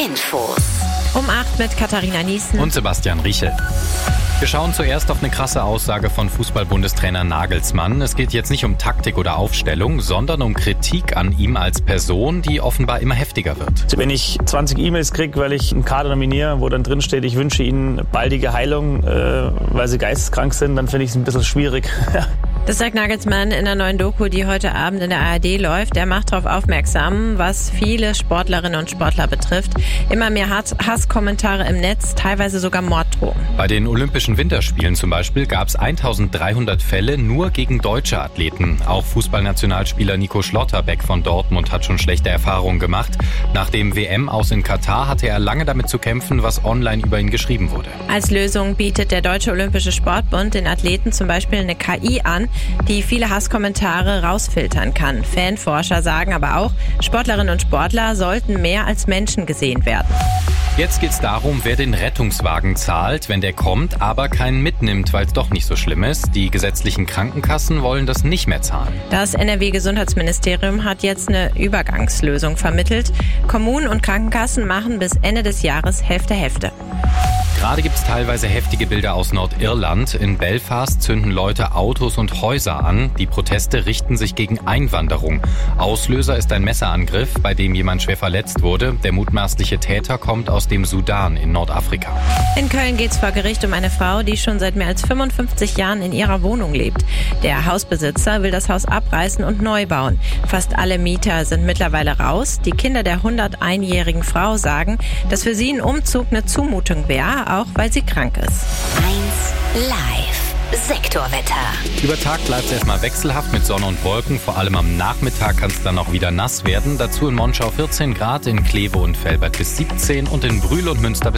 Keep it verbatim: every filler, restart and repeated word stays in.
Infos. Um acht mit Katharina Niesen und Sebastian Riechel. Wir schauen zuerst auf eine krasse Aussage von Fußball-Bundestrainer Nagelsmann. Es geht jetzt nicht um Taktik oder Aufstellung, sondern um Kritik an ihm als Person, die offenbar immer heftiger wird. Wenn ich zwanzig E-Mails kriege, weil ich einen Kader nominiere, wo dann drin steht, ich wünsche ihnen baldige Heilung, äh, weil sie geisteskrank sind, dann finde ich es ein bisschen schwierig. Das sagt Nagelsmann in der neuen Doku, die heute Abend in der A R D läuft. Er macht darauf aufmerksam, was viele Sportlerinnen und Sportler betrifft. Immer mehr Hasskommentare im Netz, teilweise sogar Morddrohungen. Bei den Olympischen Winterspielen zum Beispiel gab es eintausenddreihundert Fälle nur gegen deutsche Athleten. Auch Fußballnationalspieler Nico Schlotterbeck von Dortmund hat schon schlechte Erfahrungen gemacht. Nach dem W M aus in Katar hatte er lange damit zu kämpfen, was online über ihn geschrieben wurde. Als Lösung bietet der Deutsche Olympische Sportbund den Athleten zum Beispiel eine K I an, die viele Hasskommentare rausfiltern kann. Fanforscher sagen aber auch, Sportlerinnen und Sportler sollten mehr als Menschen gesehen werden. Jetzt geht's darum, wer den Rettungswagen zahlt, wenn der kommt, aber keinen mitnimmt, weil es doch nicht so schlimm ist. Die gesetzlichen Krankenkassen wollen das nicht mehr zahlen. Das N R W-Gesundheitsministerium hat jetzt eine Übergangslösung vermittelt. Kommunen und Krankenkassen machen bis Ende des Jahres Hälfte-Hälfte. Gerade gibt es teilweise heftige Bilder aus Nordirland. In Belfast zünden Leute Autos und Häuser an. Die Proteste richten sich gegen Einwanderung. Auslöser ist ein Messerangriff, bei dem jemand schwer verletzt wurde. Der mutmaßliche Täter kommt aus dem Sudan in Nordafrika. In Köln geht es vor Gericht um eine Frau, die schon seit mehr als fünfundfünfzig Jahren in ihrer Wohnung lebt. Der Hausbesitzer will das Haus abreißen und neu bauen. Fast alle Mieter sind mittlerweile raus. Die Kinder der hunderteinjährigen Frau sagen, dass für sie ein Umzug eine Zumutung wäre, auch weil sie krank ist. eins Live Sektorwetter. Über Tag bleibt es erstmal wechselhaft mit Sonne und Wolken. Vor allem am Nachmittag kann es dann auch wieder nass werden. Dazu in Monschau vierzehn Grad, in Kleve und Velbert bis siebzehn und in Brühl und Münster bis